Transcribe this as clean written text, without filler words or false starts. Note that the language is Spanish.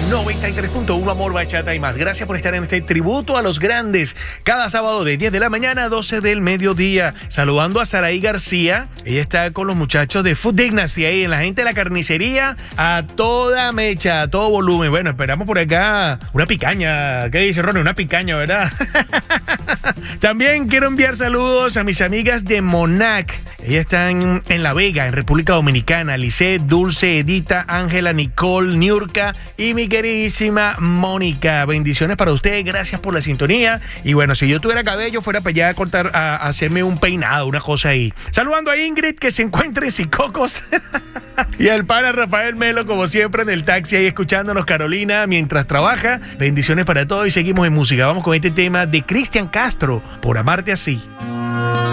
93.1 Amor, Bachata y más. Gracias por estar en este tributo a los grandes. Cada sábado de 10 de la mañana a 12 del mediodía. Saludando a Saraí García. Ella está con los muchachos de Food Dynasty ahí en la gente de la carnicería. A toda mecha, a todo volumen. Bueno, esperamos por acá una picaña. ¿Qué dice Ronnie? Una picaña, ¿verdad? También quiero enviar saludos a mis amigas de Monac. Ellas están en La Vega, en República Dominicana. Lisette, Dulce, Edita, Ángela, Nicole, Niurka y mi queridísima Mónica. Bendiciones para ustedes, gracias por la sintonía. Y bueno, si yo tuviera cabello, fuera para allá a cortar, a hacerme un peinado, una cosa ahí. Saludando a Ingrid, que se encuentra en Sicocos. Y al pana Rafael Melo, como siempre, en el taxi ahí escuchándonos, Carolina, mientras trabaja. Bendiciones para todos y seguimos en música. Vamos con este tema de Cristian Castro, Por amarte así.